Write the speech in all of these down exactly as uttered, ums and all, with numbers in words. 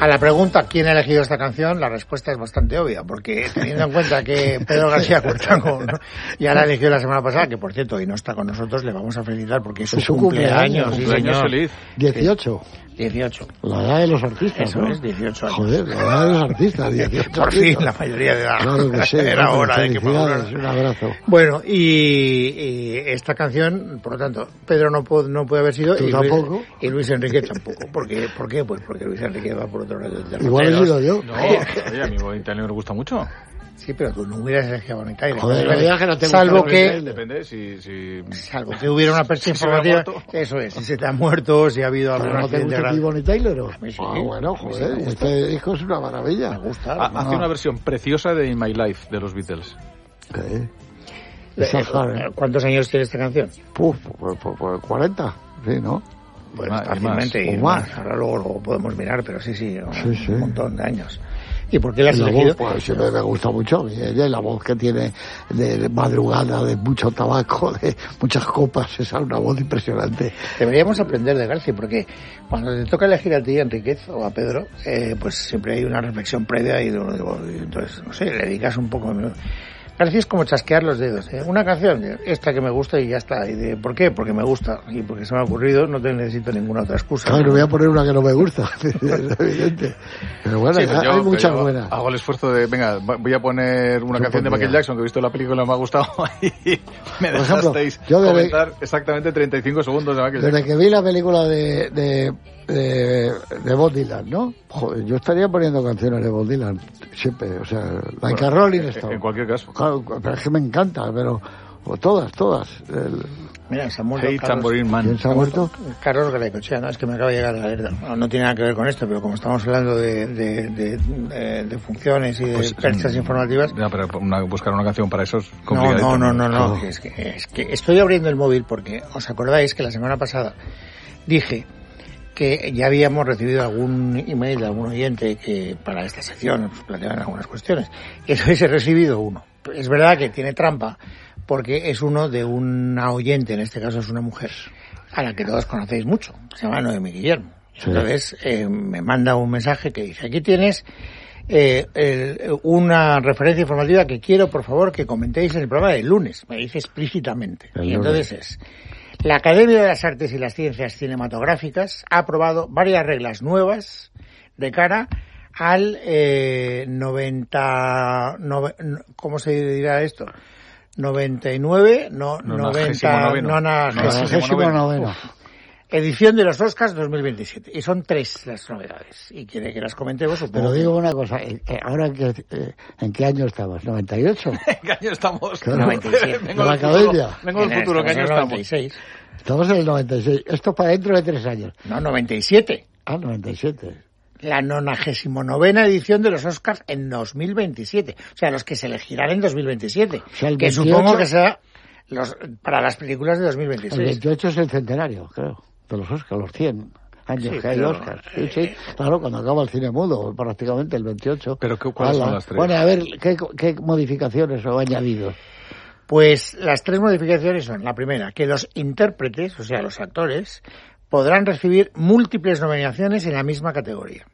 A la pregunta ¿quién ha elegido esta canción? La respuesta es bastante obvia, porque teniendo en cuenta que Pedro García Cuertango, ¿no?, ya la eligió la semana pasada, que por cierto hoy no está con nosotros, le vamos a felicitar porque es su, es su cumpleaños. cumpleaños, sí, cumpleaños señor. feliz. dieciocho. dieciocho. La edad de los artistas, Eso ¿no? es, dieciocho años. Joder, la edad de los artistas, dieciocho. Por fin, la mayoría de edad. Claro que sí. Era hombre, hora de que felicidades, madurara. un abrazo. Bueno, y, y esta canción, por lo tanto, Pedro no puede, no puede haber sido, Tú y Luis, tampoco. y Luis Enrique tampoco. ¿Por qué? ¿Por qué? Pues porque Luis Enrique va por otro lado del Igual he sido yo. No, oye, a mi Bonnie Tyler me gusta mucho. Sí, pero tú no hubieras elegido a Bonnie Tyler. Joder, la verdad que no te gusta Salvo Bonnie que, Tyler. Depende si... si... salvo que hubiera una percha Si se me ha informativa. muerto. Eso es, si se te ha muerto, si ha habido ¿Pero algún no te accidente gusta a ti grave. Bonnie Tyler? ¿O? A mí sí. Ah, bueno, A mí sí joder, me gusta. este disco es una maravilla. Me gusta. Ha- no. Hace una versión preciosa de In My Life de los Beatles. ¿Qué? Eh, Esa Haren. ¿Cuántos años tiene esta canción? Puf, pues, pues, pues cuarenta, sí, ¿no? Pues más, y fácilmente, más. y O más. más. Ahora luego lo podemos mirar, pero sí, sí, un, Sí, sí. un montón de años. ¿Y por qué la has Y la elegido? voz, pues siempre me gusta mucho. Y ella, la voz que tiene de, de madrugada, de mucho tabaco, de muchas copas, esa es una voz impresionante. Deberíamos aprender de García, porque cuando te toca elegir a ti, Enríquez, o a Pedro, eh, pues siempre hay una reflexión previa y, digo, digo, y entonces, no sé, le dedicas un poco de... García es como chasquear los dedos, ¿eh? Una canción, esta que me gusta y ya está. Y de, ¿por qué? Porque me gusta. Y porque se me ha ocurrido, no te necesito ninguna otra excusa. Claro, voy a poner una que no me gusta, es evidente. Pero bueno, Sí, pero hay yo- muchas pero yo buenas. Hago el esfuerzo de, venga, voy a poner una Yo canción de pondría. Michael Jackson que he visto la película, me ha gustado y me Por ejemplo, dejasteis yo desde- comentar exactamente treinta y cinco segundos de Michael Desde Jackson. que vi la película de, de, de, de Bob Dylan, ¿no? Joder, yo estaría poniendo canciones de Bob Dylan, siempre, o sea, like a Rolling En- Stone. En cualquier caso. Claro, pero es que me encanta, pero o todas, todas. El, Mira, se ha muerto Hey, Carlos, Tambourine Man. ¿Quién se ha muerto? Carlos Grecochea, no, es que me acaba de llegar la alerta. No, no tiene nada que ver con esto, pero como estamos hablando de, de, de, de, de funciones y de Pues, perchas mm, informativas... Ya, pero una- buscar una canción para eso es No, complicadito. no, no, no, no. Claro. Es que, es que estoy abriendo el móvil porque os acordáis que la semana pasada dije que ya habíamos recibido algún email de algún oyente que para esta sección nos planteaban algunas cuestiones. Y entonces he recibido uno. Es verdad que tiene trampa porque es uno de una oyente, en este caso es una mujer, a la que todos conocéis mucho. Se llama Noemi Guillermo. Sí. Entonces eh, me manda un mensaje que dice, aquí tienes eh, el- una referencia informativa que quiero, por favor, que comentéis en el programa del lunes. Me dice explícitamente. El Y lunes. entonces es... La Academia de las Artes y las Ciencias Cinematográficas ha aprobado varias reglas nuevas de cara al eh, noventa... nove- ¿Cómo se dirá esto? noventa y nueve, no, Nonagésimo noventa... noveno. nonagésimo Nonagésimo noveno. edición de los Oscars dos mil veintisiete. Y son tres las novedades. Y quiere que las comentemos. Pero digo una cosa, eh, eh, ahora en qué, eh, ¿en qué año estabas? ¿noventa y ocho? ¿En qué año estamos? Claro. noventa y siete. Vengo De la del futuro. academia. Vengo del futuro, ¿en qué año estamos? noventa y seis. Estamos en el noventa y seis. Esto es para dentro de tres años. No, noventa y siete. Ah, noventa y siete. La nonagésimo novena edición de los Oscars en dos mil veintisiete. O sea, los que se elegirán en dos mil veintisiete. O sea, el que veintiocho supongo que será los, para las películas de dos mil El veintiséis. veintiocho es el centenario, creo, de los Oscars, los cien años Sí, que hay pero, Oscars. Sí, sí, claro, cuando acaba el cine mudo, prácticamente el veintiocho. Pero, ¿qué- cuáles son Ala. las tres? Bueno, a ver, ¿qué, qué modificaciones o añadidos? Pues las tres modificaciones son, la primera, que los intérpretes, o sea, los actores, podrán recibir múltiples nominaciones en la misma categoría.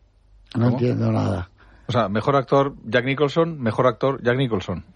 No ¿Cómo? entiendo nada. O sea, mejor actor Jack Nicholson, mejor actor Jack Nicholson.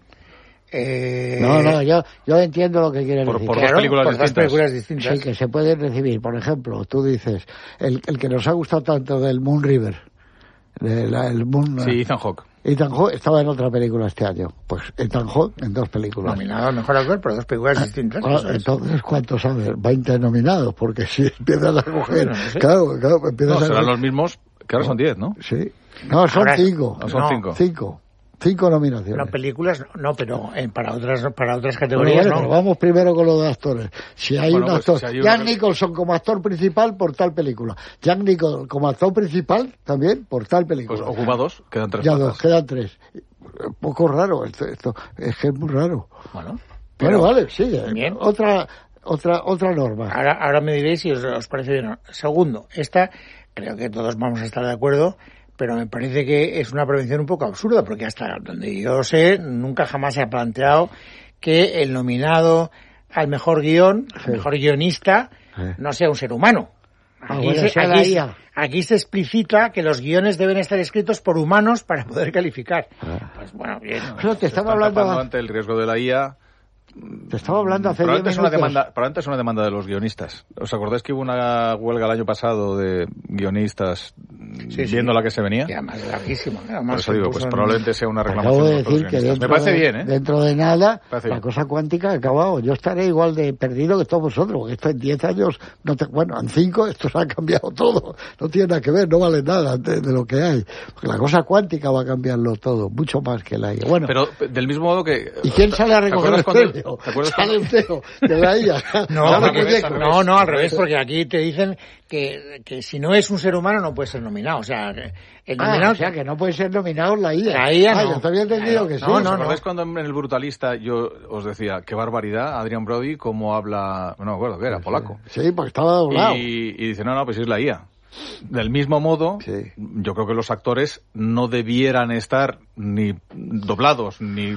Eh, No, no, yo, yo entiendo lo que quieres Por- decir. por claro, dos películas por dos distintas. películas distintas. Sí, que se pueden recibir. Por ejemplo, tú dices, el, el que nos ha gustado tanto del Moon River, de la- el Moon... Sí, Ethan Hawke. Ethan Hawke estaba en otra película este año. Pues Ethan Hawke en dos películas. Nominado al mejor actor por dos películas distintas. Ah, eso es. entonces, ¿cuántos sabes? veinte nominados, porque si empiezas a coger... Bueno, no sé. Claro, claro, empiezas No, a serán coger... los mismos, que ahora son diez, ¿no? Sí. No, son Ahora- cinco. No, son No. cinco. Cinco. Cinco nominaciones. No, películas no, no, pero eh, para otras para otras Bueno, categorías bueno, no. pero vamos primero con lo de actores. Si hay Bueno, un pues, actor... si hay uno Jack que- Nicholson como actor principal por tal película. Jack Nicholson como actor principal también por tal película. Pues ocupa dos, quedan tres ya plazas. dos, quedan tres. Un poco raro esto, esto. Es que es muy raro. Bueno, Bueno, vale, sigue. Bien. Otra, otra, otra norma. ahora, ahora me diréis si os, os parece bien o no. Segundo, esta creo que todos vamos a estar de acuerdo, pero me parece que es una prevención un poco absurda, porque hasta donde yo sé, nunca jamás se ha planteado que el nominado al mejor guión, Sí. al mejor guionista, Sí. no sea un ser humano. Ah, Aquí, bueno, se, sea la aquí, I A. aquí se explicita que los guiones deben estar escritos por humanos para poder calificar. Ah. Pues bueno, bien. Bueno, te Se estaba están hablando, tapando ante el riesgo de la I A. te estaba hablando hace diez Probablemente es, una minutos. demanda, probablemente es una demanda de los guionistas. ¿Os acordáis que hubo una huelga el año pasado de guionistas Sí, sí. viendo la que se venía? Ya, más gravísimo. ¿eh? Por Además, eso digo, se pues puso en- probablemente sea una Te reclamación acabo de de los propios decir que guionistas. dentro, Me parece de, bien, ¿eh? dentro de nada Parece la bien. cosa cuántica ha acabado. Yo estaré igual de perdido que todos vosotros, porque esto en diez años, no te, bueno, en cinco esto se ha cambiado todo. No tiene nada que ver, no vale nada de, de lo que hay. Porque la cosa cuántica va a cambiarlo todo, mucho más que la I A. Bueno, Pero del mismo modo que... ¿y quién sale a ¿te recoger el acuerdas cuando- premio? ¿Te acuerdas Sale cuando- un tío de la I A. No, Dame al revés, muñeco. al revés. no, no, al Al revés, revés. porque aquí te dicen que, que si no es un ser humano no puede ser nominado. O sea, que el Ah, nominado... o sea que no puede ser nominado la I A. La I A Ah, no. yo te había entendido Claro, que sí. no, ¿Os no, acordáis cuando en el Brutalista yo os decía, qué barbaridad, Adrian Brody, cómo habla... No me acuerdo, ¿qué era? Polaco. Sí, porque estaba doblado. Y, y dice, no, no, pues es la I A. Del mismo modo, Sí. yo creo que los actores no debieran estar ni doblados ni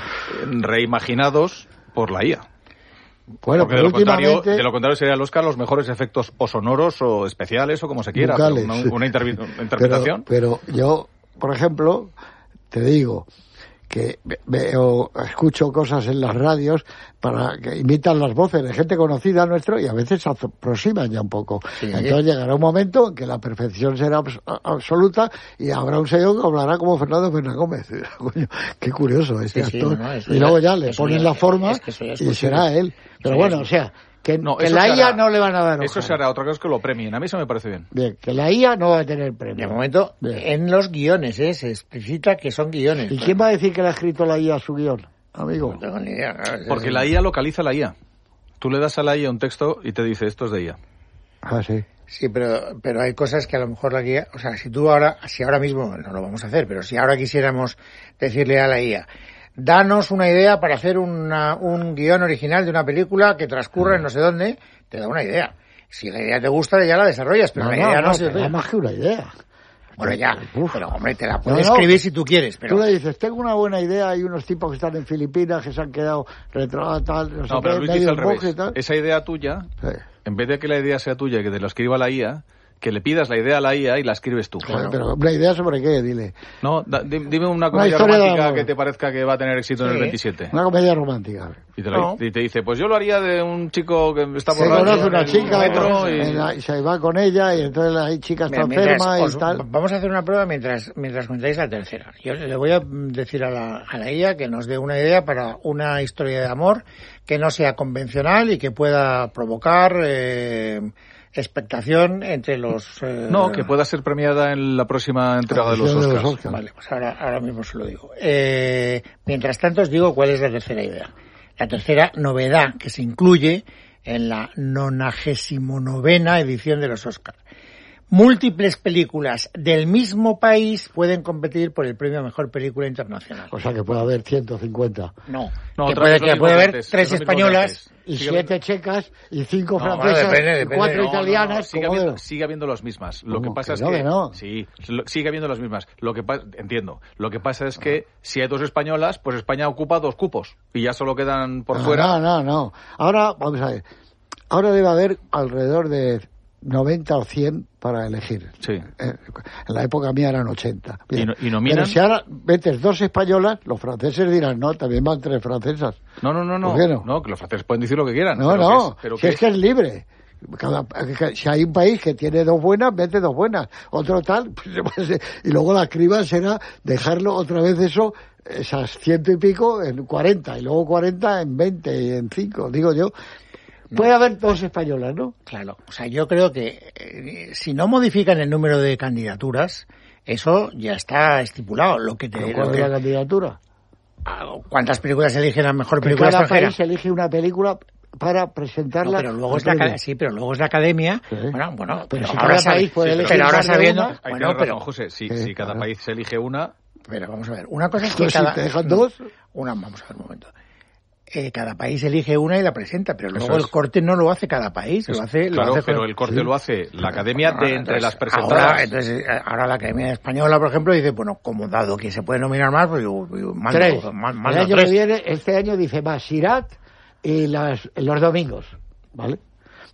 mm, reimaginados por la I A. Bueno, Porque de pero lo, contrario, últimamente... de lo contrario sería el Oscar los mejores efectos o sonoros o especiales o como se quiera. Vocales, pero sí. una, una intervi- interpretación. Pero, pero yo, por ejemplo, te digo que ve- veo, escucho cosas en las radios para que imitan las voces de gente conocida nuestro y a veces se aproximan ya un poco. Sí. Entonces llegará un momento en que la perfección será abs- absoluta y habrá un señor que hablará como Fernando Fernández Gómez. Coño, qué curioso este Sí, sí, actor. no, no, eso y luego ya- ya le eso ponen ya- la forma es que eso ya es y posible. será él. Pero Eso ya bueno, es- o sea, que, No, que eso la se I A hará- no le van a dar Eso Oscar. se hará, otra cosa es que lo premien. A mí eso me parece bien. Bien, que la I A no va a tener premio. De momento, Bien. en los guiones, ¿eh? Se explicita que son guiones. ¿Y quién va a decir que le ha escrito la I A su guión, amigo? No tengo ni idea. claro, Porque es- la I A localiza la I A. Tú le das a la I A un texto y te dice, esto es de I A. Ah, sí. Sí, pero, pero hay cosas que a lo mejor la guía, o sea, si tú ahora, si ahora mismo, no lo vamos a hacer, pero si ahora quisiéramos decirle a la I A, danos una idea para hacer una, un guión original de una película que transcurra en no sé dónde, te da una idea. Si la idea te gusta, ya la desarrollas, pero No, la no, idea no, no, se te da más que una idea. Bueno, ya, Uf. pero hombre, te la puedes No, no. escribir si tú quieres, pero... Tú le dices, tengo una buena idea, hay unos tipos que están en Filipinas que se han quedado retrasados, tal, no sé No, qué, pero Luis medio dice al en monje revés. y tal. Esa idea tuya, Sí. en vez de que la idea sea tuya y que te lo escriba la I A, que le pidas la idea a la I A y la escribes tú. Joder, pero una idea sobre qué, dile. No, da- di- dime una comedia historia de romántica amor. que te parezca que va a tener éxito en el Sí. veintisiete. Una comedia romántica. Y te, lo- No. y te dice, pues yo lo haría de un chico que está Se borracho conoce en una el chica metro y... y... la- y se va con ella y entonces la chica está Mira, mientras enferma os- y tal. Vamos a hacer una prueba mientras mientras contáis la tercera. Yo le voy a decir a la, a la I A que nos dé una idea para una historia de amor que no sea convencional y que pueda provocar eh, expectación entre los... eh, No, que pueda ser premiada en la próxima entrega de los Edición de los Oscars. Oscars. Vale, pues ahora, ahora mismo se lo digo. Eh, mientras tanto os digo cuál es la tercera idea. La tercera novedad que se incluye en la nonagésimo novena edición de los Oscars. Múltiples películas del mismo país pueden competir por el premio a Mejor Película Internacional. O sea que puede haber ciento cincuenta. No, No, que otra puede, vez lo que mismo puede que haber antes, tres es lo mismo que españolas antes. Y Sigue siete checas y cinco No, francesas bueno, depende, y depende. cuatro No, no, no, italianas. sigue, como habiendo, de- sigue habiendo las mismas. Lo ¿Cómo? que pasa Que es no, que... que no. Sí, lo- sigue habiendo las mismas. Lo que pa- entiendo. Lo que pasa es que si hay dos españolas, pues España ocupa dos cupos. Y ya solo quedan por No, fuera... No, no, no. Ahora, vamos a ver. Ahora debe haber alrededor de noventa o cien para elegir. Sí. Eh, En la época mía eran ochenta. Bien. ¿Y no- y nominan? Pero si ahora metes dos españolas, los franceses dirán, no, también van tres francesas. No, no, no, no. ¿Por qué no? No, que los franceses pueden decir lo que quieran. No, pero no, que es- pero si que es que es libre. Cada- que- si hay un país que tiene dos buenas, mete dos buenas. Otro tal, pues, y luego la criba será dejarlo otra vez eso, esas ciento y pico en cuarenta, y luego cuarenta en veinte y en cinco, digo yo. Puede haber dos españolas, ¿no? Claro, o sea, yo creo que eh, si no modifican el número de candidaturas, eso ya está estipulado. Lo que te, Pero lo ¿cuál es que- la candidatura? ah, ¿cuántas películas eligen a mejor Que película cada extranjera? país elige una película para No, presentarla. pero luego al es la premio. academia, sí, pero luego es la academia. Sí. Bueno, bueno, Pero pero, si ahora cada sabe- país puede sí, elegir pero ahora más de sabiendo, una, Ahí bueno, tienes pero, razón, José. Si, Sí, si cada claro. país se elige una... pero vamos a ver, una cosa es que Pues si cada te dejan dos. una, vamos a ver un momento. Eh, cada país elige una y la presenta, pero luego Eso es. el corte no lo hace cada país, lo hace, Claro, lo hace pero con- el corte Sí. lo hace la academia Ahora, de entre entonces, las presentadas. Ahora, entonces, eh, ahora la Academia Española, por ejemplo, dice, bueno, como dado que se puede nominar más, pues yo, yo mando, Tres. ma- El mando año tres. que viene, este año dice más Sirat y las, los domingos, ¿vale?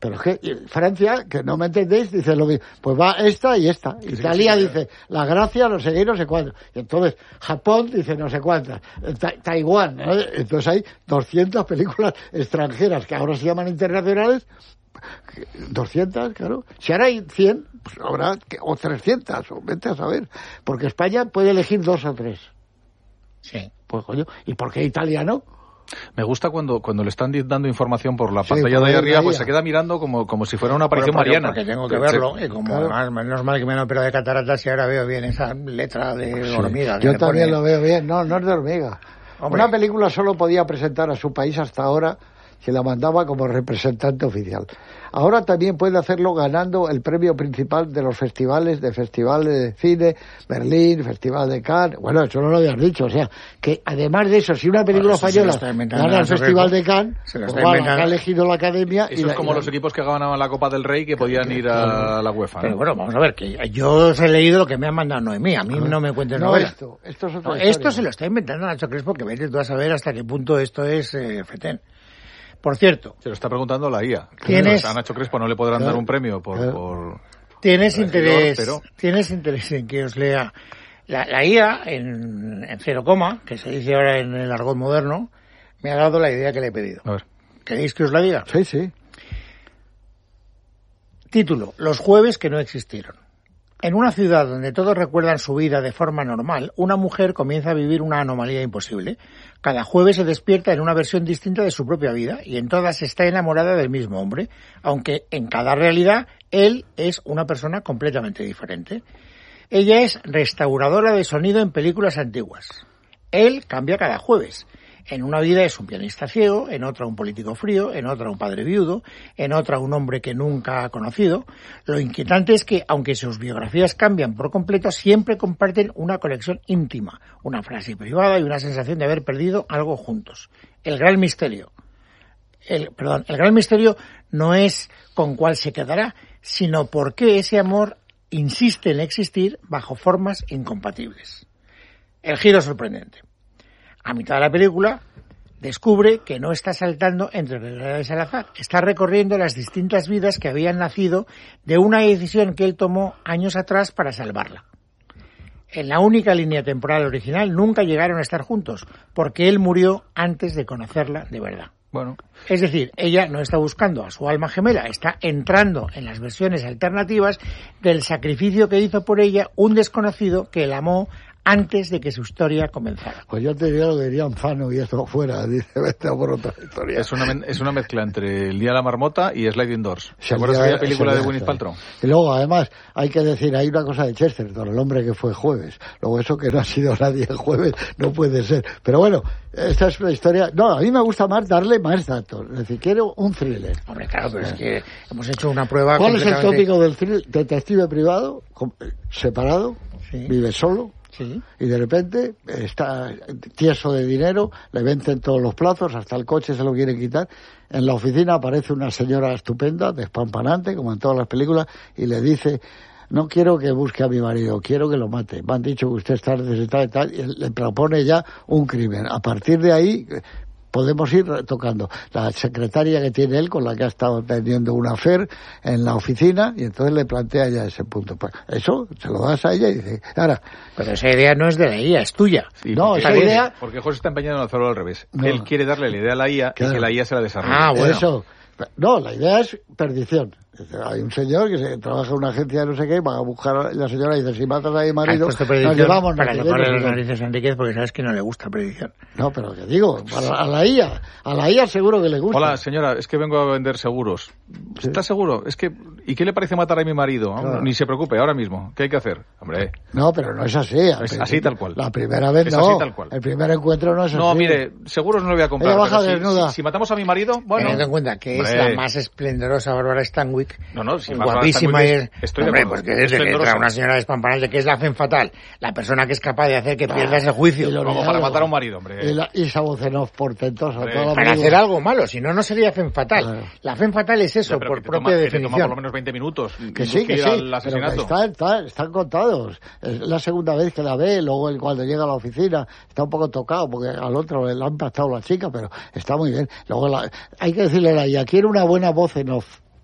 Pero es que Francia, que no me entendéis, dice lo mismo. Pues va esta y esta. Sí, Italia sí, sí, dice la gracia, no sé qué, no sé cuánto. Y entonces Japón dice no sé cuántas. Ta- Taiwán, ¿no? Entonces hay doscientas películas extranjeras que ahora se llaman internacionales. doscientas, claro. Si ahora hay cien, pues habrá, que- o trescientas, o vete a saber. Porque España puede elegir dos o tres. Sí. Pues coño, ¿y por qué Italia no? Me gusta cuando, cuando le están di- dando información por la Sí, pantalla por de ahí ahí arriba, pues arriba. se queda mirando como, como si fuera una Bueno, aparición porque, mariana. porque tengo que Se- verlo, y como claro. además, menos mal que me han operado de cataratas y ahora veo bien esa letra de Sí, hormiga. que yo le también pone. lo veo bien. No, no es de hormiga. Hombre. Una película solo podía presentar a su país hasta ahora si la mandaba como representante oficial. Ahora también puede hacerlo ganando el premio principal de los festivales, de festivales de cine, Berlín, Festival de Cannes. Bueno, eso no lo habías dicho. O sea, que además de eso, si una película Bueno, eso se lo española está inventando gana el Nacho Festival Greco. de Cannes, Se lo pues está va, inventando. ha elegido la Academia. y Eso la- es como y la- los equipos que ganaban la Copa del Rey que podían ir a la UEFA. ¿no? Pero bueno, vamos a ver, que yo os he leído lo que me ha mandado Noemí, a mí no me cuentes No novelas. esto, esto es otra No, historia. esto se lo está inventando Nacho Crespo, que vete tú a saber hasta qué punto esto es eh, fetén. Por cierto, Se lo está preguntando la I A. ¿Tienes- Pues a Nacho Crespo no le podrán Claro, dar un premio por... claro. por... ¿tienes regidor, interés, pero- ¿tienes interés en que os lea la, la I A en, en cero coma, que se dice ahora en el argot moderno, me ha dado la idea que le he pedido? A ver. ¿Queréis que os la diga? Sí, sí. Título: Los jueves que no existieron. En una ciudad donde todos recuerdan su vida de forma normal, una mujer comienza a vivir una anomalía imposible. Cada jueves se despierta en una versión distinta de su propia vida y en todas está enamorada del mismo hombre, aunque en cada realidad él es una persona completamente diferente. Ella es restauradora de sonido en películas antiguas. Él cambia cada jueves. En una vida es un pianista ciego, en otra un político frío, en otra un padre viudo, en otra un hombre que nunca ha conocido. Lo inquietante es que, aunque sus biografías cambian por completo, siempre comparten una conexión íntima, una frase privada y una sensación de haber perdido algo juntos. El gran misterio. El, perdón, el gran misterio no es con cuál se quedará, sino por qué ese amor insiste en existir bajo formas incompatibles. El giro sorprendente. A mitad de la película, descubre que no está saltando entre realidades al azar. Está recorriendo las distintas vidas que habían nacido de una decisión que él tomó años atrás para salvarla. En la única línea temporal original nunca llegaron a estar juntos, porque él murió antes de conocerla de verdad. Bueno, Es decir, ella no está buscando a su alma gemela, está entrando en las versiones alternativas del sacrificio que hizo por ella un desconocido que la amó antes de que su historia comenzara. Pues yo te diría lo que dirían Fano y esto fuera, dice, vete a por otra historia. es una, men- es una mezcla entre El Día de la Marmota y Sliding Doors. Sí, ¿Te acuerdas ya- de aquella película sí, de ya, Gwyneth sí. Paltrow? Y luego, además, hay que decir, hay una cosa de Chesterton, el hombre que fue jueves. Luego eso que no ha sido nadie el jueves, no puede ser. Pero bueno, esta es una historia... No, a mí me gusta más darle más datos. Es decir, quiero un thriller. Hombre, claro, pero es que hemos hecho una prueba ¿Cuál es el completamente- tópico del thriller? Detective privado, com- separado, Sí. vive solo, Sí. y de repente está tieso de dinero, le vencen todos los plazos, hasta el coche se lo quiere quitar. En la oficina aparece una señora estupenda, despampanante, como en todas las películas, y le dice: no quiero que busque a mi marido, quiero que lo mate. Me han dicho que usted está necesitado y tal, y él le propone ya un crimen. A partir de ahí podemos ir tocando. La secretaria que tiene él, con la que ha estado teniendo una affair en la oficina, y entonces le plantea ya ese punto. Pues eso se lo das a ella y dice, ahora, Pero esa idea no es de la I A, es tuya. Sí, No, porque- esa idea- Porque José está empeñado en hacerlo al revés. No. Él quiere darle la idea a la I A Claro. y que la I A se la desarrolle. Ah, bueno. eso. No, la idea es perdición. Hay un señor que se trabaja en una agencia de no sé qué, va a buscar a la señora y dice, si matas a mi Has marido, puesto nos predicción llevamos, para no sé qué, tocarle no las sé qué. narices a Enríquez porque sabes que no le gusta predicción. No, pero que digo, a, a la I A, a la I A seguro que le gusta. Hola, señora, es que vengo a vender seguros. Sí. ¿Está seguro? Es que, ¿y qué le parece matar a mi marido? Claro. Ni se preocupe, ahora mismo. ¿Qué hay que hacer? Hombre, No, pero no es así. Al Es principio- así tal cual. La primera vez Es no. así tal cual. El primer encuentro no es así. no, mire, seguros no le voy a comprar. Ella baja pero si- desnuda. Si, si matamos a mi marido, bueno. Teniendo en cuenta que es Hombre. la más esplendorosa Bárbara Stanwyck, No, no, si Bárbara guapísima y Stanwyck es- estoy de hombre, acuerdo. pues que desde que Esplendorosa. entra una señora despampanante que es la fen fatal, la persona que es capaz de hacer que pierdas el juicio y lo Como negado. para matar a un marido, hombre. Y, la, y esa voz en off portentosa. Hombre. toda la para película. hacer algo malo, si no, no sería fen fatal. Claro. La fen fatal es eso, Ya, pero por que te propia toma, que te definición. toma por lo menos veinte minutos. Que sí, que ir sí, al pero que asesinato. está, está- están contados. Es la segunda vez que la ve, luego él cuando llega a la oficina está un poco tocado porque al otro le ha impactado la chica, pero está muy bien. Luego la- hay que decirle a la I A, quiere una buena voz en off.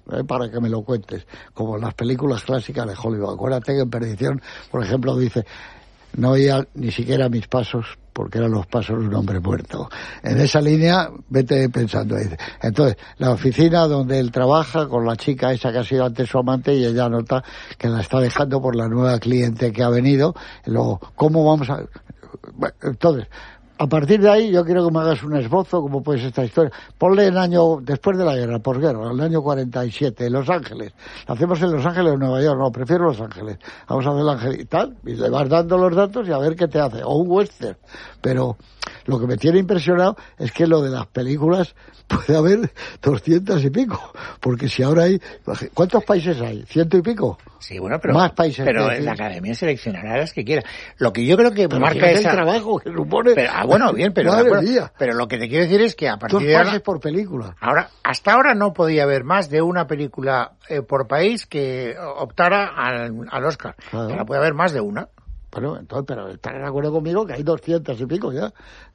¿eh? Para que me lo cuentes, como las películas clásicas de Hollywood. Acuérdate que en Perdición, por ejemplo, dice, no oía ni siquiera mis pasos porque eran los pasos de un hombre muerto. En esa línea, vete pensando. Dice. Entonces, la oficina donde él trabaja con la chica esa que ha sido antes su amante y ella nota que la está dejando por la nueva cliente que ha venido. Y luego, ¿cómo vamos a...? Bueno, entonces... A partir de ahí, yo quiero que me hagas un esbozo, como puede ser esta historia. Ponle el año, después de la guerra, posguerra, el año cuarenta y siete, en Los Ángeles. ¿Lo hacemos en Los Ángeles o en Nueva York? No, prefiero Los Ángeles. Vamos a hacer el Ángel y tal, y le vas dando los datos y a ver qué te hace. O un western. Pero lo que me tiene impresionado es que lo de las películas puede haber doscientas y pico. Porque si ahora hay... ¿Cuántos países hay? ¿Ciento y pico? Sí, bueno, pero... Más países. Pero la Academia seleccionará las que quiera. Lo que yo creo que pero marca es esa... el trabajo que supone... Pero, ah, bueno, bien, pero... Madre bueno, mía. Pero lo que te quiero decir es que a partir Dos de ahora... pases por película. Ahora, hasta ahora no podía haber más de una película eh, por país que optara al, al Oscar. Claro. Ahora puede haber más de una. Bueno, entonces, pero estarán de acuerdo conmigo que hay doscientos y pico ya,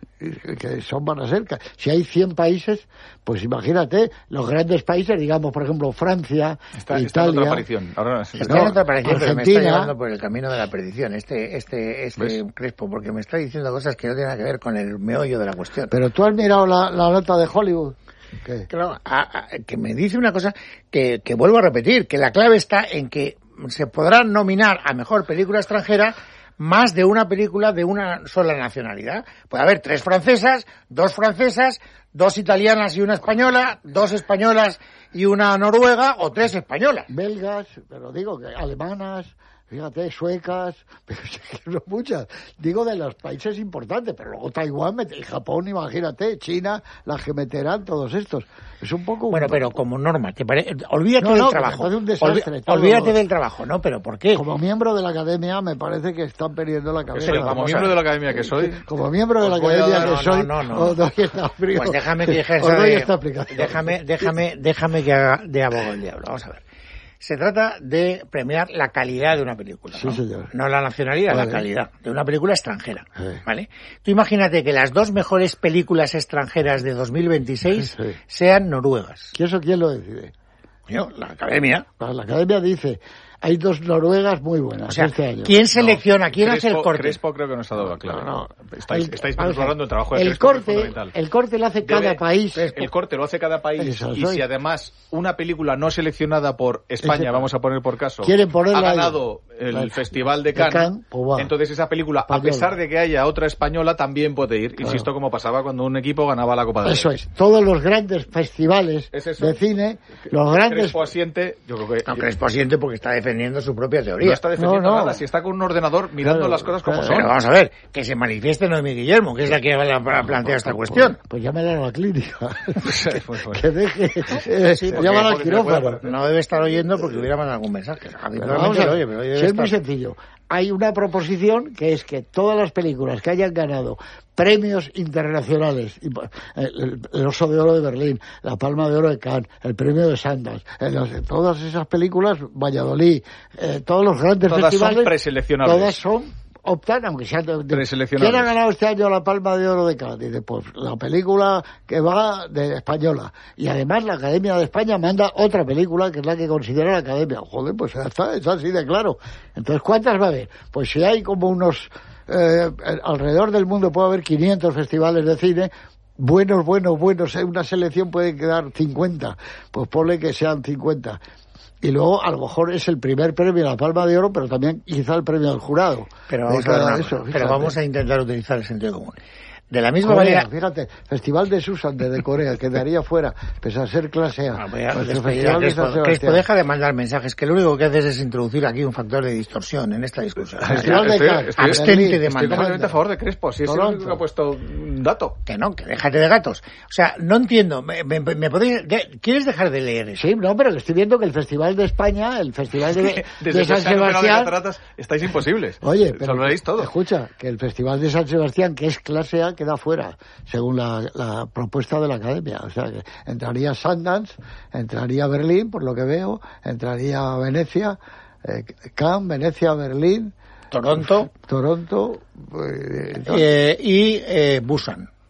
que son van a ser. Si hay cien países, pues imagínate, los grandes países, digamos, por ejemplo, Francia, está, Italia... Está en otra aparición. Ahora sí. Está en otra aparición, pero me está Argentina... llevando por el camino de la perdición, este este este ¿Ves? Crespo, porque me está diciendo cosas que no tienen nada que ver con el meollo de la cuestión. Pero tú has mirado la, la nota de Hollywood. ¿Qué? Claro, a, a, que me dice una cosa que, que vuelvo a repetir, que la clave está en que se podrá nominar a mejor película extranjera más de una película de una sola nacionalidad. Puede haber tres francesas, dos francesas, dos italianas y una española, dos españolas y una noruega, o tres españolas. Belgas, pero digo que alemanas, fíjate, suecas, pero no muchas. Digo de los países importantes, pero luego Taiwán, Japón, imagínate, China, las que meterán todos estos. Es un poco... Bueno, un... pero como norma, te pare... olvídate no, del no, trabajo. un desastre, Olví... Olvídate del trabajo, ¿no? ¿Pero por qué? Como miembro de la academia me parece que están perdiendo la cabeza. Pero como miembro de la academia que soy... Como miembro de la voy a academia dar- que no, soy... no, no, no. os doy esta frío- Pues déjame que ejerza os doy de... esta explicación. Déjame, déjame, déjame que haga de abogado del diablo. Vamos a ver. Se trata de premiar la calidad de una película, ¿no? Sí, señor. No la nacionalidad, Vale. la calidad de una película extranjera, Sí. ¿vale? Tú imagínate que las dos mejores películas extranjeras de dos mil veintiséis Sí. sean noruegas. ¿Y eso quién lo decide? Coño, la Academia. La academia dice, hay dos noruegas muy buenas O sea, este año. ¿quién selecciona? ¿Quién Crespo, hace el corte? Crespo creo que no está dado claro. No, no. Estáis, El- estáis vamos a ver, valorando el trabajo de el Crespo, que es corte, fundamental. el corte lo hace Debe- cada país. El corte lo hace cada país. Eso Y soy. si además una película no seleccionada por España, Ese- vamos a poner por caso, Quieren ponerla ha ahí. ganado el Claro. Festival de De Cannes, Cannes, pues va. entonces esa película, Española. a pesar de que haya otra española, también puede ir. Claro. Insisto, como pasaba cuando un equipo ganaba la Copa del Rey. Eso es, todos los grandes festivales Es eso. de cine, los grandes... Crespo asiente, yo creo que... No, Crespo siente porque está defendiendo su propia teoría. No está defendiendo No, no. nada, si está con un ordenador mirando Claro, las cosas como claro. son. Pero vamos a ver, que se manifieste Noemí Guillermo, que es la que ha planteado esta cuestión. Pues llámala a la clínica. Pues bueno. que deje... eh, Sí, porque- llámala al porque se le puede quirófano. aparecer. No debe estar oyendo porque hubiera mandado algún mensaje. Pero Habitualmente vamos a lo ver, oye, pero hoy debe si es muy estar- sencillo. Hay una proposición que es que todas las películas que hayan ganado premios internacionales, y, eh, el, el Oso de Oro de Berlín, la Palma de Oro de Cannes, el Premio de Sundance, eh, los- todas esas películas, Valladolid, eh, todos los grandes Todas son festivales, preseleccionables. todas son optan, aunque sean de, de- Preseleccionables. ¿Quién ha ganado este año la Palma de Oro de Cannes? Dice, pues la película que va de española. Y además la Academia de España manda otra película que es la que considera la Academia. Joder, pues ya está, es así de claro. Entonces, ¿cuántas va a haber? Pues si hay como unos... Eh, alrededor del mundo puede haber quinientos festivales de cine, buenos, buenos, buenos, una selección puede quedar cincuenta, pues ponle que sean cincuenta. Y luego, a lo mejor es el primer premio, la Palma de Oro, pero también quizá el premio del jurado. Pero vamos, De a, ver cada una eso, cosa, fíjate. pero vamos a intentar utilizar el sentido común. De la misma Corea, manera... fíjate, Festival de Susan de Corea, quedaría fuera, pese a ser clase A. Ah, voy a Nuestro despedir a Festival de Crespo. San Crespo, Sebastián. deja de mandar mensajes, que lo único que haces es introducir aquí un factor de distorsión en esta discusión. Festival de Estoy- Cannes, estoy- Abstente Berlín, de Estoy mandar. completamente a favor de Crespo, si es el Toronto. único que ha puesto un dato. Que no, que déjate de gatos. O sea, no entiendo. ¿Me, me, me podéis, de- ¿Quieres dejar de leer eso? Sí, no, pero le estoy viendo que el Festival de España, el Festival de, Desde de San que se han operado de Sebastián... cataratas, estáis imposibles. Oye, pero Salvaréis todo. escucha, que el Festival de San Sebastián, que es clase A, queda fuera, según la, la propuesta de la Academia. O sea, que entraría Sundance, entraría Berlín, por lo que veo, entraría Venecia, eh, Cannes, Venecia, Berlín, Toronto Toronto, eh, eh, y eh, Busan.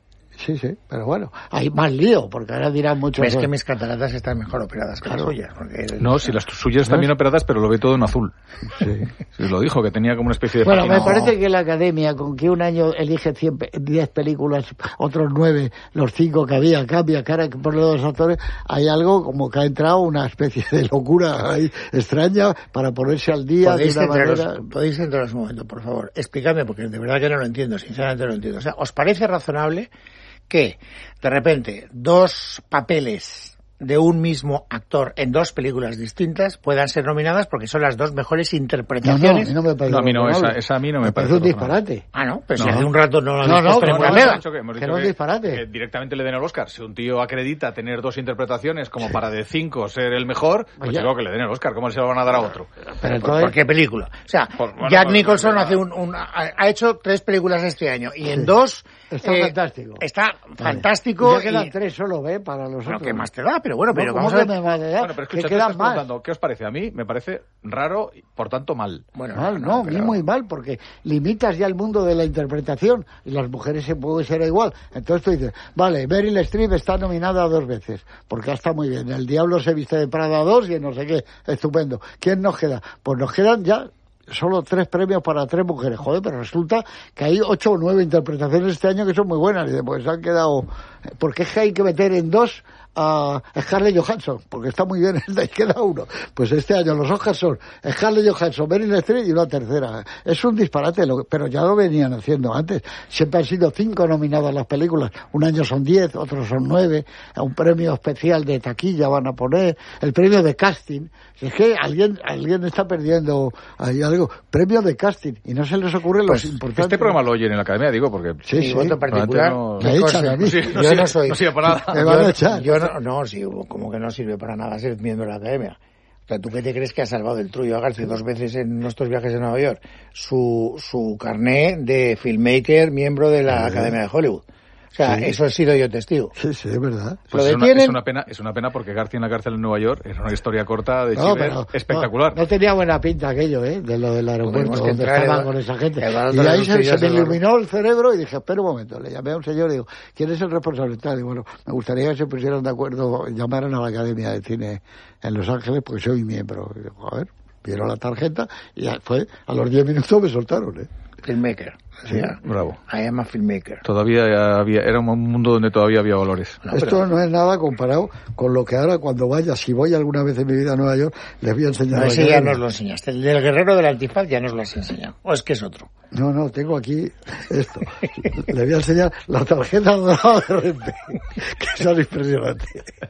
Sí, sí, pero bueno, hay más lío, porque ahora dirán muchos... Es que mis cataratas están mejor operadas que claro. las suyas. Porque no, si las suyas están bien operadas, pero lo ve todo en azul. Sí. Sí, lo dijo, que tenía como una especie de... Bueno, página. me parece que la Academia, con que un año elige cien, diez películas, otros nueve, los cinco que había, cambia cara por los dos actores, hay algo como que ha entrado una especie de locura ahí extraña para ponerse al día de ¿Podéis una centraros, manera... podéis centraros un momento, por favor? Explícame, porque de verdad que no lo entiendo, sinceramente no lo entiendo. O sea, ¿os parece razonable que de repente dos papeles de un mismo actor en dos películas distintas puedan ser nominadas porque son las dos mejores interpretaciones? No, no, a mí no me parece, no, a mí no esa, esa a mí no me, me parece, parece un disparate. Ah, no, pero no. si hace un rato no lo no, no, visto no, ninguna no, pega. Que, hemos que dicho no es que, disparate. que directamente le den el Oscar. Si un tío acredita tener dos interpretaciones como para de cinco ser el mejor, pues Oye. digo que le den el Oscar. ¿Cómo se lo van a dar a otro? Pero ¿Por, ¿Por qué película? O sea, Por- bueno, Jack pues, Nicholson pues, hace un, un, ha ha hecho tres películas este año y en dos Está eh, fantástico. Está Vale. fantástico. Ya quedan y- tres solo, ¿ve? Para los Bueno, otros. ¿qué más te da? Pero bueno, pero No, vamos ¿cómo a que ver. me va a dar? Bueno, pero escucha, que tú quedan estás más. preguntando, ¿qué os parece? A mí me parece raro y por tanto mal. Bueno, Mal, no, a mí pero- muy mal, porque limitas ya el mundo de la interpretación y las mujeres se puede ser igual. Entonces tú dices, vale, Meryl Streep está nominada dos veces, porque está muy bien. El Diablo se viste de Prada dos y en no sé qué, estupendo. ¿Quién nos queda? Pues nos quedan ya solo tres premios para tres mujeres. Joder, pero resulta que hay ocho o nueve interpretaciones este año que son muy buenas. Y después se han quedado... Porque es que hay que meter en dos a Scarlett Johansson, porque está muy bien, y queda uno. Pues este año los Oscars son Scarlett Johansson, Meryl Streep y una tercera. Es un disparate, lo- pero ya lo venían haciendo antes. Siempre han sido cinco nominadas las películas. Un año son diez, otros son nueve. Un premio especial de taquilla van a poner. El premio de casting. Si es que alguien alguien está perdiendo ahí algo. Premio de casting. Y no se les ocurre los Pues, importantes. este programa lo oyen en la academia, digo, porque... Sí, Mi sí. voto particular. no- Me ¿qué echan cosa? a mí. Sí, Yo no sirve- no soy. no sirve para nada. Me van a Yo- echar. Yo no, no, sí, como que no sirve para nada ser miembro de la academia. O sea, ¿tú qué te crees que ha salvado el Trullo a García dos veces en nuestros viajes a Nueva York? Su, su carné de filmmaker, miembro de la Sí. Academia de Hollywood. O sea, Sí. eso he sido yo testigo. Sí, sí, es verdad. Pues Lo es, una, detienen. es una pena, es una pena porque García en la cárcel en Nueva York era una historia corta de No, Chiver pero espectacular. No, no tenía buena pinta aquello, ¿eh? De lo del aeropuerto, Tuvimos que donde entrar, estaban Eduardo- con esa gente. Eduardo Y ahí se, Rodríguez, se me Eduardo. iluminó el cerebro y dije, espera un momento. Le llamé a un señor y digo, ¿quién es el responsable? Tal, y bueno, me gustaría que se pusieran de acuerdo, llamaran a la Academia de Cine en Los Ángeles porque soy miembro. Y digo, a ver, vieron la tarjeta y ya fue, a los diez minutos me soltaron, ¿eh? Filmmaker. O sea, Bravo. I am a filmmaker. Todavía había, era un mundo donde todavía había valores. No, Esto pero- no es nada comparado con lo que ahora cuando vaya, si voy alguna vez en mi vida a Nueva York, les voy a enseñar. No, la ese ya Academia. nos lo enseñaste. El del guerrero del antifaz ya nos lo has enseñado. O es que es otro. No, no, tengo aquí esto. Le voy a enseñar la tarjeta dorada de Renfe, que son impresionantes.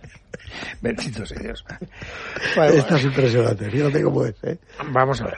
Bendito sea Dios. Bueno, Esta es impresionante, fíjate cómo es, ¿eh? vamos a ver.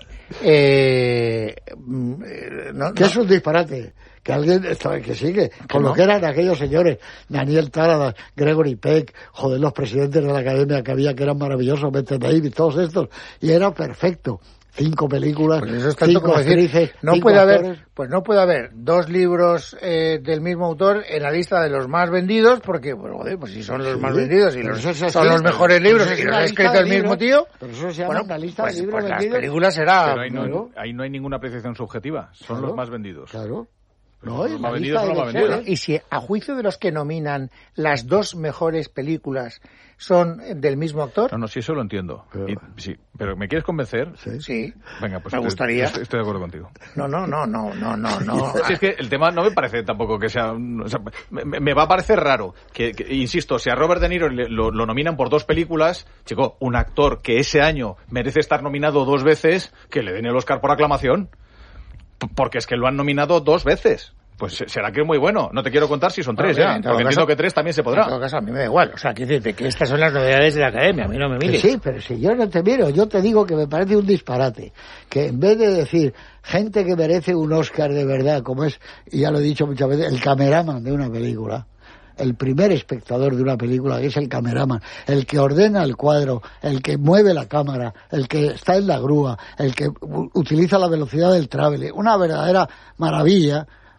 Eh, mm, eh, no, Que no. es un disparate. Que alguien, está- que sigue, con no? lo que eran aquellos señores, Daniel Taradas, Gregory Peck, joder, los presidentes de la academia que había que eran maravillosos, Bette Davis, todos estos, y era perfecto. Cinco películas, Pues eso es tanto cinco como decir, actrices, no cinco puede actores. haber, pues no puede haber dos libros eh, del mismo autor en la lista de los más vendidos, porque, pues, joder, pues si son los Sí, más vendidos y pero los, eso es así, son los pero- mejores pero libros eso es y los una ha lista escrito de el mismo libros, tío, pero eso se llama bueno, una lista pues, de libros pues las vendidos. películas será... Pero ahí no, claro. ahí no hay ninguna apreciación subjetiva. Son Claro. los más vendidos. Claro. Pues No, los y más la vendidos lista son de los más bestseller. vendidos. Y si a juicio de los que nominan las dos mejores películas son del mismo actor, No, no, sí, eso lo entiendo. Pero- Y- sí, pero ¿me quieres convencer? Sí. sí, Venga, pues me estoy- gustaría. Estoy, estoy de acuerdo contigo. No, no, no, no, no, no, no. Si es que el tema no me parece tampoco que sea... o sea, me, me va a parecer raro. Que, que- insisto, si a Robert De Niro le- lo, lo nominan por dos películas, chico, un actor que ese año merece estar nominado dos veces, que le den el Oscar por aclamación. P- Porque es que lo han nominado dos veces. Pues se- será que es muy bueno. No te quiero contar si son Bueno, tres bien, ya. en todo Porque caso- entiendo que tres también se En todo podrá. caso, a mí me da igual. O sea, quiero decirte que estas son las novedades de la academia. A mí no me Que mires. sí, pero si yo no te miro, yo te digo que me parece un disparate. Que en vez de decir gente que merece un Oscar de verdad, como es, y ya lo he dicho muchas veces, el cameraman de una película, el primer espectador de una película, que es el cameraman, el que ordena el cuadro, el que mueve la cámara, el que está en la grúa, el que u- utiliza la velocidad del travel, una verdadera maravilla,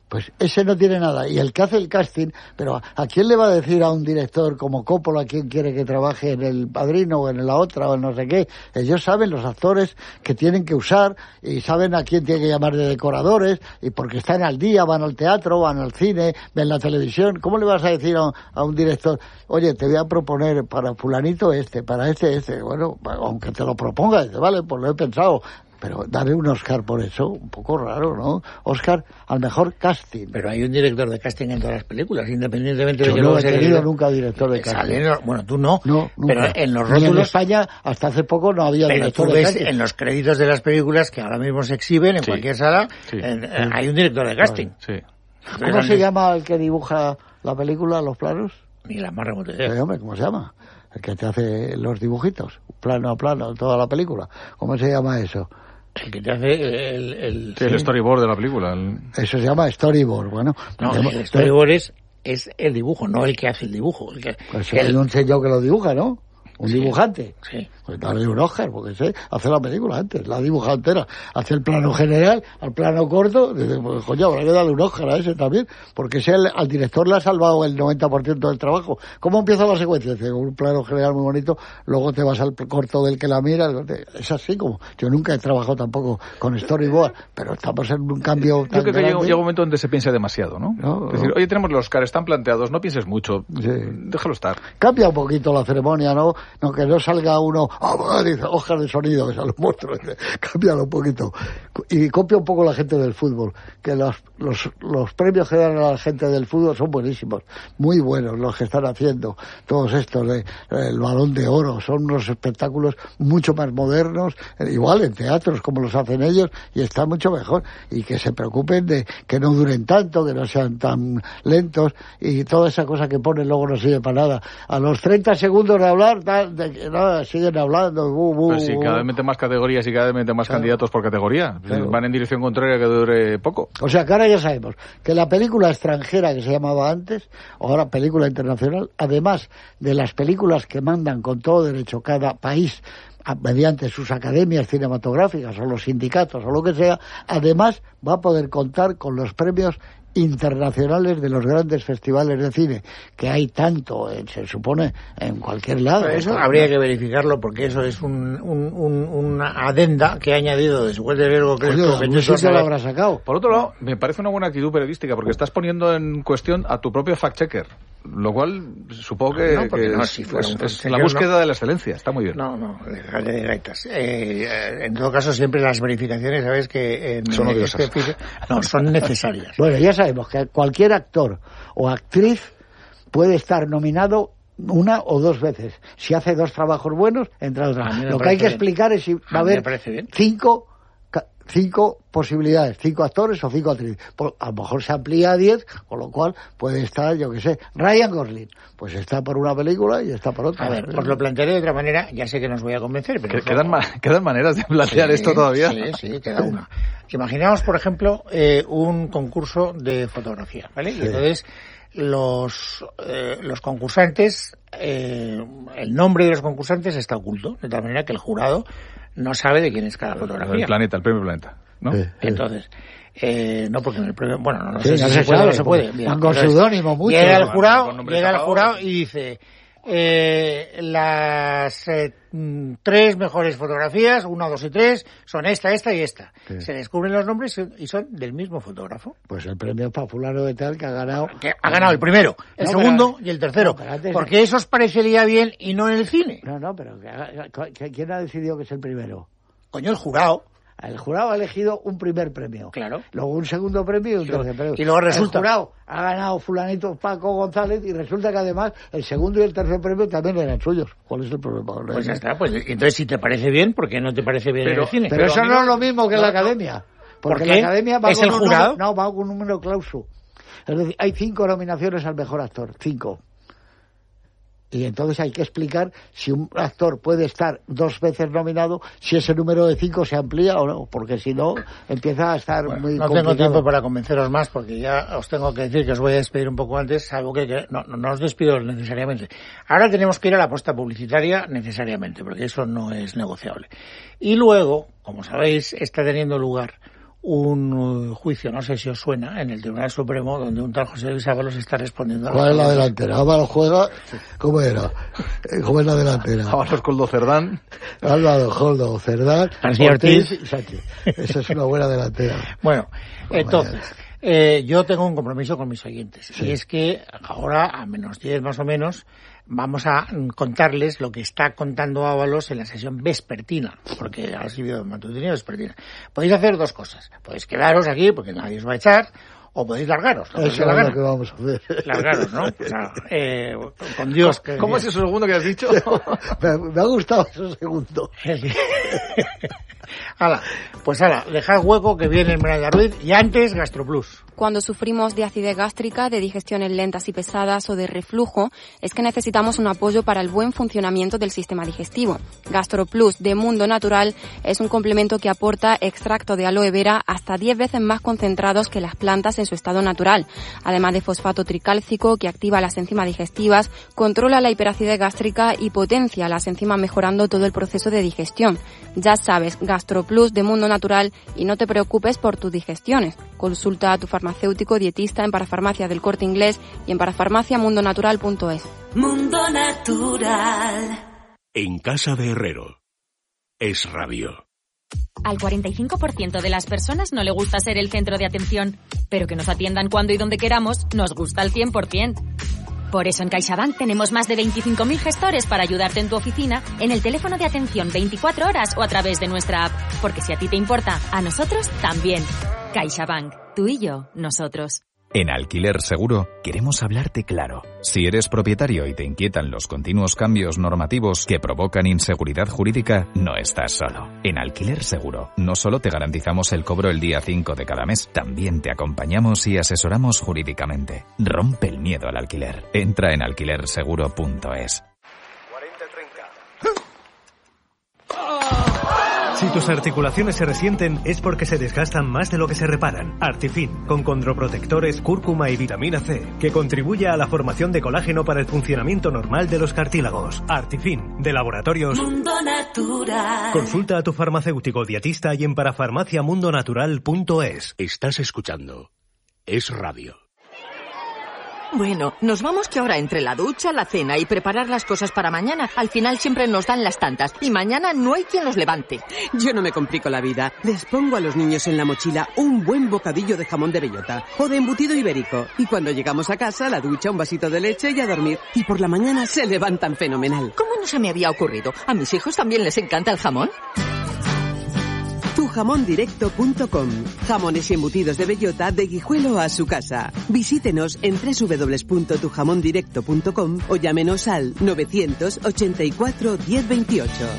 Pues ese no tiene nada. Y el que hace el casting, pero ¿a, a quién le va a decir a un director como Coppola quién quiere que trabaje en El Padrino o en la otra o en no sé qué? Ellos saben los actores que tienen que usar y saben a quién tiene que llamar de decoradores y porque están al día, van al teatro, van al cine, ven la televisión. ¿Cómo le vas a decir a, a un director, oye, te voy a proponer para fulanito este, para este, este? Bueno, aunque te lo proponga, dice, vale, pues lo he pensado. Pero darle un Oscar por eso, un poco raro, ¿no? Oscar al mejor casting. Pero hay un director de casting en todas las películas, independientemente Yo de que no luego he se tenido nunca director de casting. Sale, bueno, tú no, no pero en los rótulos... Ni en España, hasta hace poco no había pero director tú de ves casting. en los créditos de las películas que ahora mismo se exhiben en sí. cualquier sala, sí. en, sí. hay un director de casting. Sí. ¿Cómo se llama el que dibuja la película, los planos? Ni la más remota idea. Sí, hombre, ¿cómo se llama? El que te hace los dibujitos, plano a plano, toda la película. ¿Cómo se llama eso? El que te hace el... el, sí, el storyboard de la película. El... Eso se llama storyboard, bueno. No, el storyboard es, es el dibujo, no el que hace el dibujo. El que, pues el... hay un señor que lo dibuja, ¿no? Un sí, dibujante. Sí. Pues darle un Oscar, porque sé, hace la película antes, la dibuja entera. Hace el plano general, al plano corto, dice, pues coño, habrá que darle un Oscar a ese también, porque ese al, al director le ha salvado el noventa por ciento del trabajo. ¿Cómo empieza la secuencia? Dice, un plano general muy bonito, luego te vas al corto del que la mira, es así como, yo nunca he trabajado tampoco con storyboard, pero estamos en un cambio tan Yo creo que grande. llega, llega un momento donde se piensa demasiado, ¿no? no es decir, oye, tenemos los Oscars, están planteados, no pienses mucho, sí. déjalo estar. Cambia un poquito la ceremonia, ¿no? No, que no salga uno, oh, dice, Oscar de sonido, que son los monstruos, cámbialo un poquito. Y copia un poco la gente del fútbol, que los, los, los premios que dan a la gente del fútbol son buenísimos, muy buenos los que están haciendo, todos estos, de, el Balón de Oro, son unos espectáculos mucho más modernos, igual en teatros como los hacen ellos, y está mucho mejor, y que se preocupen de que no duren tanto, que no sean tan lentos, y toda esa cosa que ponen luego no sirve para nada. A los treinta segundos de hablar, de, de, no, siguen hablando. Uh, uh, pues si cada vez meten más categorías y cada vez meten más claro. candidatos por categoría, claro. van en dirección contraria que dure poco. O sea que ahora ya sabemos que la película extranjera que se llamaba antes, o ahora película internacional, además de las películas que mandan con todo derecho cada país mediante sus academias cinematográficas o los sindicatos o lo que sea, además va a poder contar con los premios internacionales de los grandes festivales de cine, que hay tanto, eh, se supone, en cualquier lado. Pero eso habría que verificarlo, porque eso es un, un, un, una adenda que ha añadido después de ver algo que eso lo habrá sacado. Por otro lado, me parece una buena actitud periodística, porque estás poniendo en cuestión a tu propio fact-checker, lo cual supongo que, no, que no, es, si es, es la búsqueda no. de la excelencia, está muy bien. No, no, de, de gaitas. Eh, en todo caso, siempre las verificaciones, sabes que en, son en este, no, son necesarias. Bueno, ya sabemos que cualquier actor o actriz puede estar nominado una o dos veces. Si hace dos trabajos buenos, entra otra. Lo que hay que bien. explicar es si va a, a haber cinco, cinco posibilidades, cinco actores o cinco actrices. Por, a lo mejor se amplía a diez, con lo cual puede estar, yo que sé, Ryan Gosling. Pues está por una película y está por otra. A ver, os lo plantearé de otra manera, ya sé que no os voy a convencer, pero... ¿Quedan, ma ¿Quedan maneras de plantear sí, esto todavía? Sí, sí, queda una. Imaginamos, por ejemplo, eh, un concurso de fotografía, ¿vale? Sí. Y entonces los eh, los concursantes, eh, el nombre de los concursantes está oculto, de tal manera que el jurado no sabe de quién es cada fotografía. El planeta, el premio planeta, ¿no? Sí, sí. Entonces, eh, no porque en el premio, bueno, no, no sí, sé si no se, se puede o no se puede. Bien, con seudónimo mucho. Llega el jurado, llega el jurado y dice, eh, las eh, tres mejores fotografías, una, dos y tres, son esta, esta y esta. Sí. Se descubren los nombres y son del mismo fotógrafo. Pues el premio para fulano de tal que ha ganado... Que ha ganado el primero, el no, segundo pero, y el tercero. No, antes... Porque eso os parecería bien y no en el cine. No, no, pero ¿quién ha decidido que es el primero? Coño, el jurado. El jurado ha elegido un primer premio. Claro. Luego un segundo premio y un tercer premio. Y luego resulta... El jurado ha ganado fulanito Paco González y resulta que además el segundo y el tercer premio también eran suyos. ¿Cuál es el problema? Pues ya está. Pues entonces si te parece bien, ¿por qué no te parece bien pero, en el cine? Pero, pero eso no, no es lo mismo que en no, la academia. Porque ¿por qué? la academia va ¿Es con el un jurado? Número, no, va con un número clauso. Es decir, hay cinco nominaciones al mejor actor. Cinco. Y entonces hay que explicar si un actor puede estar dos veces nominado, si ese número de cinco se amplía o no, porque si no empieza a estar bueno, muy no complicado. Tengo tiempo para convenceros más, porque ya os tengo que decir que os voy a despedir un poco antes, salvo que, que no, no os despido necesariamente. Ahora tenemos que ir a la apuesta publicitaria necesariamente, porque eso no es negociable. Y luego, como sabéis, está teniendo lugar un juicio, no sé si os suena, en el Tribunal Supremo, donde un tal José Luis Ábalos está respondiendo a ¿Cuál es la delantera? Ábalos juega, ¿cómo era? ¿Cómo es la delantera? Ábalos, Coldo, Cerdán. Álvaro, Coldo, Cerdán, García Ortiz Ortiz y Sánchez. Esa es una buena delantera. Bueno, entonces, eh, yo tengo un compromiso con mis oyentes, sí. Y es que ahora, a menos diez más o menos, vamos a contarles lo que está contando Ábalos en la sesión vespertina, porque ha sido matutina y vespertina. Podéis hacer dos cosas. Podéis quedaros aquí, porque nadie os va a echar, o podéis largaros. Eso es lo que vamos a hacer. Largaros, ¿no? O sea, eh, con Dios. ¿Cómo, ¿Cómo es eso segundo que has dicho? me, me ha gustado eso segundo. Hala, pues hala, dejad hueco que viene el Miranda Ruiz y antes GastroPlus. Cuando sufrimos de acidez gástrica, de digestiones lentas y pesadas o de reflujo, es que necesitamos un apoyo para el buen funcionamiento del sistema digestivo. GastroPlus de Mundo Natural es un complemento que aporta extracto de aloe vera hasta diez veces más concentrados que las plantas en su estado natural, además de fosfato tricálcico que activa las enzimas digestivas, controla la hiperacidez gástrica y potencia las enzimas mejorando todo el proceso de digestión. Ya sabes, GastroPlus de Mundo Natural y no te preocupes por tus digestiones. Consulta a tu farmacéutico dietista en Parafarmacia del Corte Inglés y en parafarmacia mundo natural punto es. Mundo Natural. En casa de Herrero. Es Radio. Al cuarenta y cinco por ciento de las personas no le gusta ser el centro de atención, pero que nos atiendan cuando y donde queramos nos gusta al cien por ciento. Por eso en CaixaBank tenemos más de veinticinco mil gestores para ayudarte en tu oficina, en el teléfono de atención veinticuatro horas o a través de nuestra app. Porque si a ti te importa, a nosotros también. CaixaBank. Tú y yo, nosotros. En Alquiler Seguro queremos hablarte claro. Si eres propietario y te inquietan los continuos cambios normativos que provocan inseguridad jurídica, no estás solo. En Alquiler Seguro no solo te garantizamos el cobro el día cinco de cada mes, también te acompañamos y asesoramos jurídicamente. Rompe el miedo al alquiler. Entra en alquiler seguro punto es. Si tus articulaciones se resienten es porque se desgastan más de lo que se reparan. Artifin, con condroprotectores, cúrcuma y vitamina C, que contribuye a la formación de colágeno para el funcionamiento normal de los cartílagos. Artifin, de Laboratorios Mundo Natural. Consulta a tu farmacéutico dietista y en parafarmacia mundo natural punto es. Estás escuchando Es Radio. Bueno, nos vamos que ahora entre la ducha, la cena y preparar las cosas para mañana, al final siempre nos dan las tantas y mañana no hay quien los levante. Yo no me complico la vida. Les pongo a los niños en la mochila un buen bocadillo de jamón de bellota o de embutido ibérico y cuando llegamos a casa, la ducha, un vasito de leche y a dormir. Y por la mañana se levantan fenomenal. ¿Cómo no se me había ocurrido? ¿A mis hijos también les encanta el jamón? tu jamón directo punto com. Jamones y embutidos de bellota de Guijuelo a su casa. Visítenos en doble u doble u doble u punto tu jamón directo punto com o llámenos al novecientos ochenta y cuatro diez veintiocho.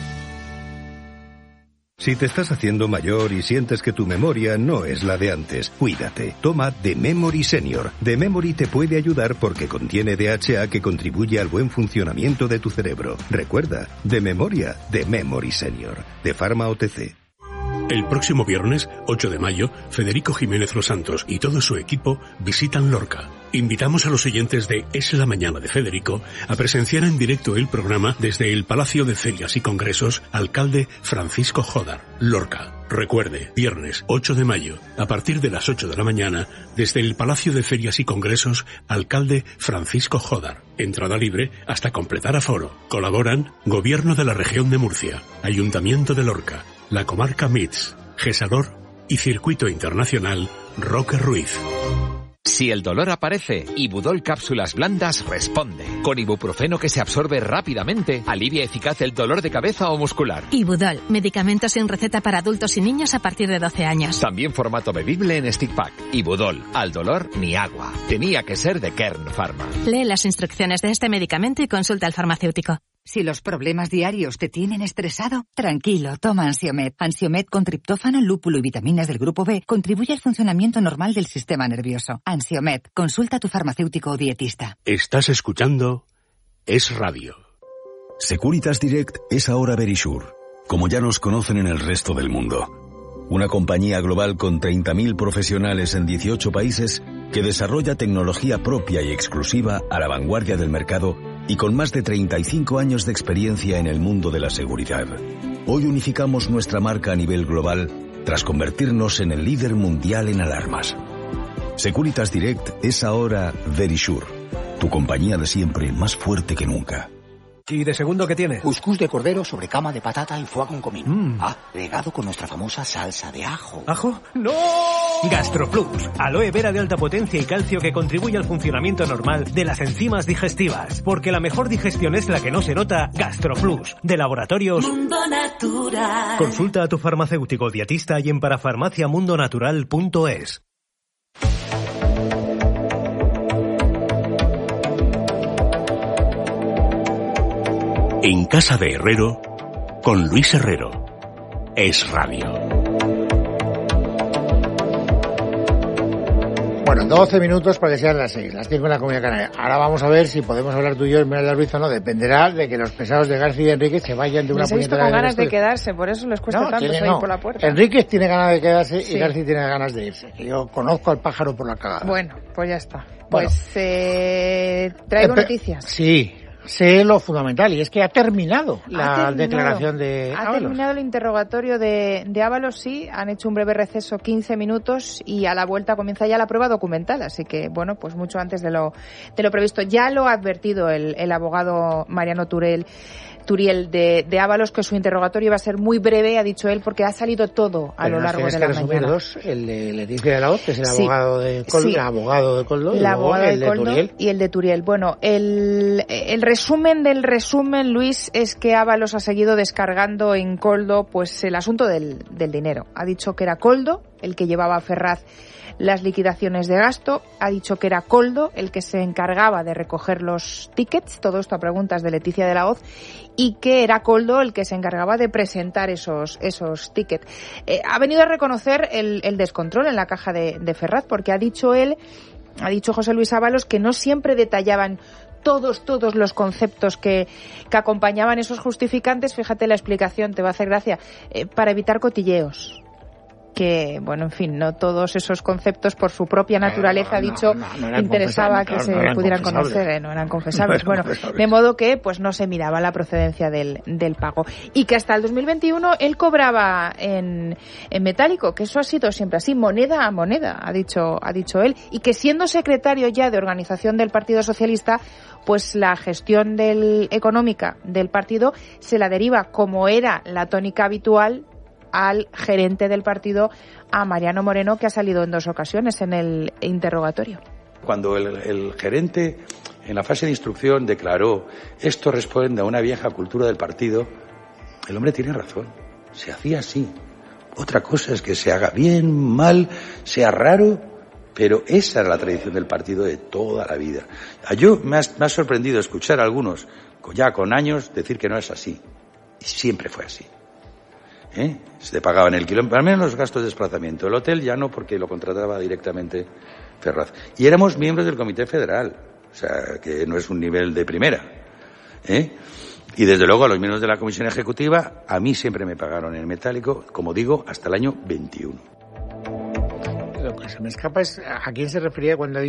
Si te estás haciendo mayor y sientes que tu memoria no es la de antes, cuídate. Toma The Memory Senior. The Memory te puede ayudar porque contiene D H A que contribuye al buen funcionamiento de tu cerebro. Recuerda, de memoria, The Memory Senior. De Pharma O T C. El próximo viernes, ocho de mayo, Federico Jiménez Los Santos y todo su equipo visitan Lorca. Invitamos a los oyentes de Es la Mañana de Federico a presenciar en directo el programa desde el Palacio de Ferias y Congresos Alcalde Francisco Jódar, Lorca. Recuerde, viernes ocho de mayo, a partir de las ocho de la mañana, desde el Palacio de Ferias y Congresos Alcalde Francisco Jódar. Entrada libre hasta completar aforo. Colaboran Gobierno de la Región de Murcia, Ayuntamiento de Lorca, la Comarca M I T S, Gesador y Circuito Internacional Roque Ruiz. Si el dolor aparece, Ibudol Cápsulas Blandas responde. Con ibuprofeno que se absorbe rápidamente, alivia eficaz el dolor de cabeza o muscular. Ibudol, medicamento sin receta para adultos y niños a partir de doce años. También formato bebible en stick pack. Ibudol, al dolor ni agua. Tenía que ser de Kern Pharma. Lee las instrucciones de este medicamento y consulta al farmacéutico. Si los problemas diarios te tienen estresado, tranquilo, toma Ansiomed. Ansiomed con triptófano, lúpulo y vitaminas del grupo B contribuye al funcionamiento normal del sistema nervioso. Ansiomed, consulta a tu farmacéutico o dietista. Estás escuchando Es Radio. Securitas Direct es ahora Verisure, como ya nos conocen en el resto del mundo. Una compañía global con treinta mil profesionales en dieciocho países que desarrolla tecnología propia y exclusiva a la vanguardia del mercado y con más de treinta y cinco años de experiencia en el mundo de la seguridad. Hoy unificamos nuestra marca a nivel global tras convertirnos en el líder mundial en alarmas. Securitas Direct es ahora Verisure, tu compañía de siempre más fuerte que nunca. ¿Y de segundo qué tiene? Cuscús de cordero sobre cama de patata y foie con comino. Mm. Ah, regado con nuestra famosa salsa de ajo. ¿Ajo? ¡No! GastroPlus, aloe vera de alta potencia y calcio que contribuye al funcionamiento normal de las enzimas digestivas. Porque la mejor digestión es la que no se nota. GastroPlus, de Laboratorios Mundo Natural. Consulta a tu farmacéutico dietista y en parafarmaciamundonatural punto es. En casa de Herrero, con Luis Herrero. Es Radio. Bueno, doce minutos para que sean las seis, las cinco en la Comunidad Canaria. Ahora vamos a ver si podemos hablar tú y yo en Esmeralda Ruiz o no. Dependerá de que los pesados de García y Enríquez se vayan de una Les he visto puñetera con vez ganas del de quedarse, por eso les cuesta No, tanto tiene- salir no. por la puerta. Enríquez tiene ganas de quedarse Sí. y García tiene ganas de irse. Yo conozco al pájaro por la cagada. Bueno, pues ya está. Bueno. Pues eh, traigo Eh, pe- noticias. Sí, sé lo fundamental y es que ha terminado Ha la terminado. declaración de Ha Ábalos. terminado el interrogatorio de, de Ábalos, sí. Han hecho un breve receso, quince minutos, y a la vuelta comienza ya la prueba documental. Así que, bueno, pues mucho antes de lo, de lo previsto. Ya lo ha advertido el, el abogado Mariano Turel. Turiel de, de Ábalos, que su interrogatorio va a ser muy breve, ha dicho él, porque ha salido todo a Pero lo nos largo tienes de que la resumir mañana. dos, el de Leticia de la Hoz, que es el Sí. abogado de Coldo, Sí. el abogado de Coldo, y El luego abogado el de de Coldo Turiel. y el de Turiel. Bueno, el, el resumen del resumen, Luis, es que Ábalos ha seguido descargando en Coldo pues el asunto del, del dinero. Ha dicho que era Coldo el que llevaba a Ferraz las liquidaciones de gasto, ha dicho que era Coldo el que se encargaba de recoger los tickets, todo esto a preguntas de Leticia de la Hoz, y que era Coldo el que se encargaba de presentar esos esos tickets. Eh, ha venido a reconocer el, el descontrol en la caja de, de Ferraz, porque ha dicho él, ha dicho José Luis Ábalos, que no siempre detallaban todos, todos los conceptos que, que acompañaban esos justificantes. Fíjate la explicación, te va a hacer gracia, eh, para evitar cotilleos. Que, bueno, en fin, no todos esos conceptos por su propia naturaleza, ha no, dicho, no, no eran interesaba que confesables, se claro, no eran pudieran confesables. conocer, eh, no eran confesables. No eran Bueno, confesables. de modo que pues no se miraba la procedencia del, del pago. Y que hasta el dos mil veintiuno él cobraba en, en metálico, que eso ha sido siempre así, moneda a moneda, ha dicho, ha dicho él. Y que siendo secretario ya de organización del Partido Socialista, pues la gestión del, económica del partido se la deriva, como era la tónica habitual, al gerente del partido, a Mariano Moreno, que ha salido en dos ocasiones en el interrogatorio. Cuando el, el gerente, en la fase de instrucción, declaró esto responde a una vieja cultura del partido, el hombre tiene razón, se hacía así. Otra cosa es que se haga bien, mal, sea raro, pero esa era la tradición del partido de toda la vida. Yo me ha, me ha sorprendido escuchar a algunos, ya con años, decir que no es así. Y siempre fue así. ¿Eh? Se te pagaban el kilómetro, al menos los gastos de desplazamiento. El hotel ya no, porque lo contrataba directamente Ferraz. Y éramos miembros del Comité Federal, o sea, que no es un nivel de primera. ¿Eh? Y desde luego a los miembros de la Comisión Ejecutiva, a mí siempre me pagaron en metálico, como digo, hasta el año veintiuno. Lo que se me escapa es a quién se refería cuando